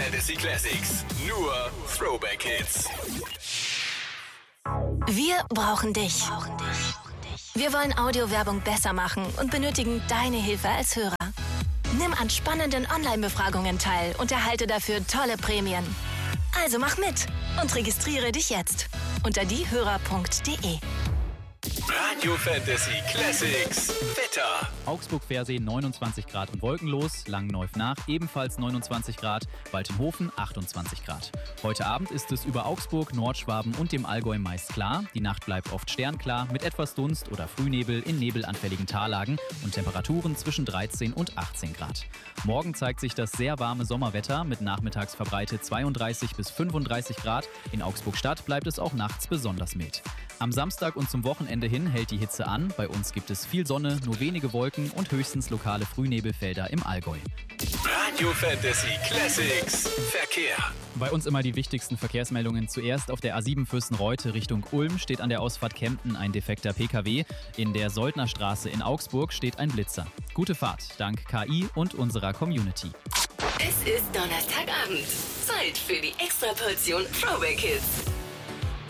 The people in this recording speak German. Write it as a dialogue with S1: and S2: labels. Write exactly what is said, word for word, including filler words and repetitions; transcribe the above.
S1: Fantasy Classics. Nur Throwback Hits.
S2: Wir brauchen dich. Wir wollen Audiowerbung besser machen und benötigen deine Hilfe als Hörer. Nimm an spannenden Online-Befragungen teil und erhalte dafür tolle Prämien. Also mach mit und registriere dich jetzt unter diehörer punkt de.
S1: Radio Fantasy Classics Wetter.
S3: Augsburg-Versee neunundzwanzig Grad und wolkenlos, Langenneuf-Nach ebenfalls neunundzwanzig Grad, Waltenhofen achtundzwanzig Grad. Heute Abend ist es über Augsburg, Nordschwaben und dem Allgäu meist klar. Die Nacht bleibt oft sternklar mit etwas Dunst oder Frühnebel in nebelanfälligen Tallagen und Temperaturen zwischen dreizehn und achtzehn Grad. Morgen zeigt sich das sehr warme Sommerwetter mit nachmittags verbreitet zweiunddreißig bis fünfunddreißig Grad. In Augsburg-Stadt bleibt es auch nachts besonders mild. Am Samstag und zum Wochenende hin hält die Hitze an. Bei uns gibt es viel Sonne, nur wenige Wolken und höchstens lokale Frühnebelfelder im Allgäu.
S1: Radio Fantasy Classics Verkehr.
S3: Bei uns immer die wichtigsten Verkehrsmeldungen. Zuerst auf der A sieben Fürstenreute Richtung Ulm steht an der Ausfahrt Kempten ein defekter P K W. In der Soldnerstraße in Augsburg steht ein Blitzer. Gute Fahrt, dank K I und unserer Community.
S4: Es ist Donnerstagabend. Zeit für die Extraportion Throwback Hits.